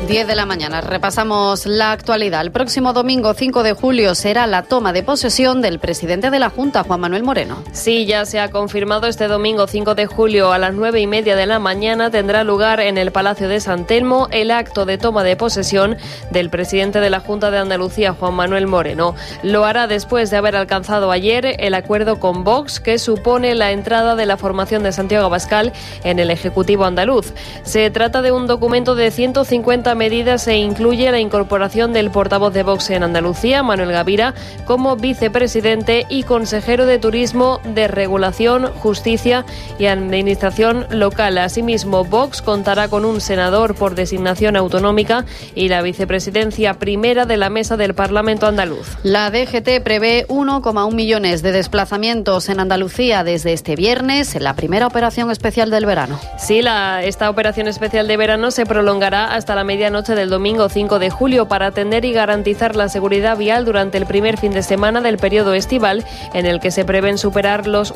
10 de la mañana. Repasamos la actualidad. El próximo domingo 5 de julio será la toma de posesión del presidente de la Junta, Juan Manuel Moreno. Sí, ya se ha confirmado. Este domingo 5 de julio a las 9:30 de la mañana tendrá lugar en el Palacio de San Telmo el acto de toma de posesión del presidente de la Junta de Andalucía, Juan Manuel Moreno. Lo hará después de haber alcanzado ayer el acuerdo con Vox, que supone la entrada de la formación de Santiago Abascal en el Ejecutivo andaluz. Se trata de un documento de 150 medidas e incluye la incorporación del portavoz de Vox en Andalucía, Manuel Gavira, como vicepresidente y consejero de Turismo, de Regulación, Justicia y Administración Local. Asimismo, Vox contará con un senador por designación autonómica y la vicepresidencia primera de la mesa del Parlamento andaluz. La DGT prevé 1,1 millones de desplazamientos en Andalucía desde este viernes, en la primera operación especial del verano. Sí, esta operación especial de verano se prolongará hasta la medianoche del domingo 5 de julio para atender y garantizar la seguridad vial durante el primer fin de semana del periodo estival, en el que se prevén superar los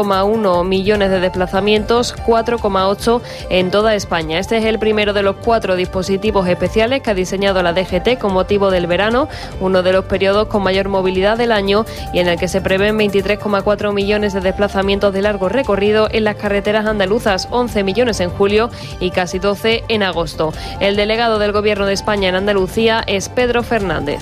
1,1 millones de desplazamientos, 4,8 en toda España. Este es el primero de los 4 dispositivos especiales que ha diseñado la DGT con motivo del verano, uno de los periodos con mayor movilidad del año, y en el que se prevén 23,4 millones de desplazamientos de largo recorrido en las carreteras andaluzas, 11 millones en julio y casi 12 en agosto. El delegado del Gobierno de España en Andalucía es Pedro Fernández.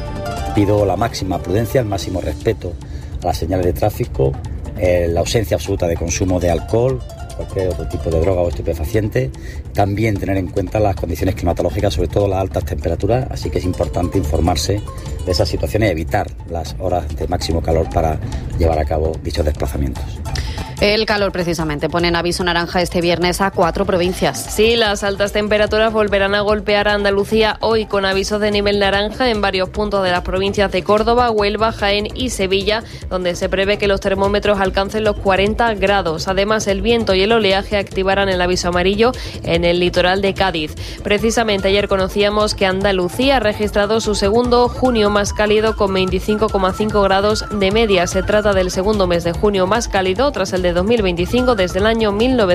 Pido la máxima prudencia, el máximo respeto a las señales de tráfico, la ausencia absoluta de consumo de alcohol, cualquier otro tipo de droga o estupefaciente. También tener en cuenta las condiciones climatológicas, sobre todo las altas temperaturas, así que es importante informarse de esas situaciones y evitar las horas de máximo calor para llevar a cabo dichos desplazamientos. El calor, precisamente, pone en aviso naranja este viernes a 4 provincias. Sí, las altas temperaturas volverán a golpear a Andalucía hoy con avisos de nivel naranja en varios puntos de las provincias de Córdoba, Huelva, Jaén y Sevilla, donde se prevé que los termómetros alcancen los 40 grados. Además, el viento y el oleaje activarán el aviso amarillo en el litoral de Cádiz. Precisamente ayer conocíamos que Andalucía ha registrado su segundo junio más cálido con 25,5 grados de media. Se trata del segundo mes de junio más cálido tras el de 2025 desde el año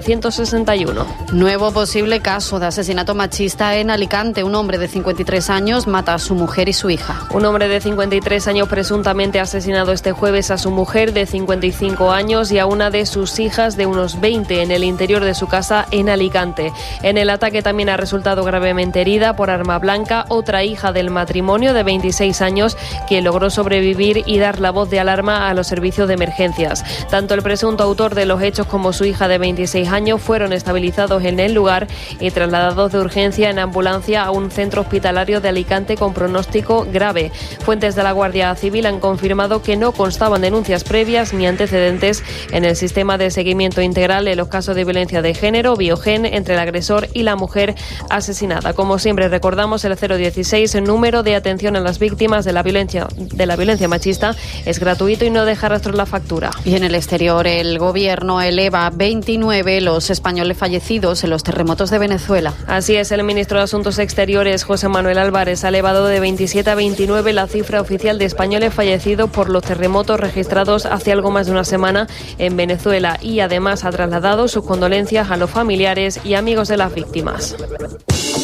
1961. Nuevo posible caso de asesinato machista en Alicante. Un hombre de 53 años mata a su mujer y su hija. Un hombre de 53 años presuntamente ha asesinado este jueves a su mujer de 55 años y a una de sus hijas de unos 20 en el interior de su casa en Alicante. En el ataque también ha resultado gravemente herida por arma blanca otra hija del matrimonio de 26 años, quien logró sobrevivir y dar la voz de alarma a los servicios de emergencias. Tanto el presunto autor de los hechos como su hija de 26 años fueron estabilizados en el lugar y trasladados de urgencia en ambulancia a un centro hospitalario de Alicante con pronóstico grave. Fuentes de la Guardia Civil han confirmado que no constaban denuncias previas ni antecedentes en el sistema de seguimiento integral de los casos de violencia de género, Biogen, entre el agresor y la mujer asesinada. Como siempre recordamos, el 016, el número de atención a las víctimas de la violencia machista, es gratuito y no deja rastro en la factura. Y en el exterior, el Gobierno eleva a 29 los españoles fallecidos en los terremotos de Venezuela. Así es, el ministro de Asuntos Exteriores, José Manuel Álvarez, ha elevado de 27 a 29 la cifra oficial de españoles fallecidos por los terremotos registrados hace algo más de una semana en Venezuela y además ha trasladado sus condolencias a los familiares y amigos de las víctimas.